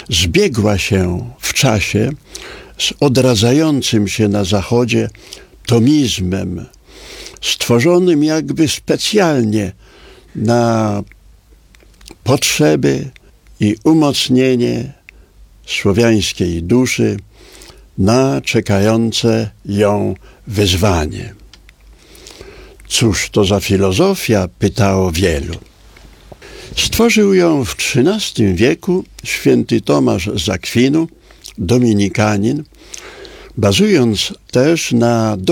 zbiegła się w czasie z odradzającym się na Zachodzie tomizmem, stworzonym jakby specjalnie na potrzeby i umocnienie słowiańskiej duszy, na czekające ją wyzwanie. Cóż to za filozofia? Pytało wielu. Stworzył ją w XIII wieku święty Tomasz z Akwinu, dominikanin, bazując też na